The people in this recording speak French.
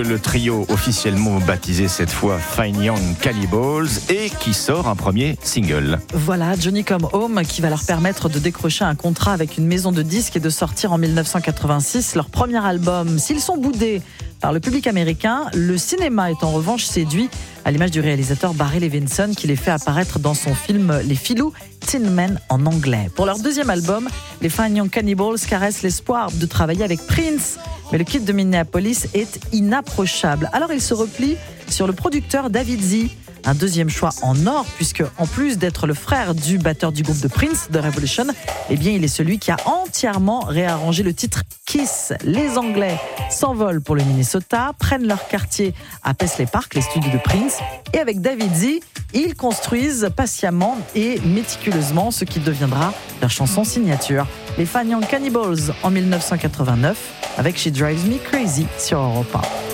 Le trio officiellement baptisé cette fois Fine Young Cannibals et qui sort un premier single. Voilà, Johnny Come Home qui va leur permettre de décrocher un contrat avec une maison de disques et de sortir en 1986 leur premier album. S'ils sont boudés par le public américain, le cinéma est en revanche séduit, à l'image du réalisateur Barry Levinson qui les fait apparaître dans son film Les Filous, Tin Men en anglais. Pour leur deuxième album, les Fine Young Cannibals caressent l'espoir de travailler avec Prince, mais le kid de Minneapolis est inapprochable. Alors ils se replient sur le producteur David Z, un deuxième choix en or, puisque en plus d'être le frère du batteur du groupe de Prince, The Revolution, eh bien il est celui qui a entièrement réarrangé le titre Kiss. Les Anglais s'envolent pour le Minnesota, prennent leur quartier à Paisley Park, les studios de Prince, et avec David Z, ils construisent patiemment et méticuleusement ce qui deviendra leur chanson signature. Les Fine Young Cannibals en 1989 avec She Drives Me Crazy sur Europe 1.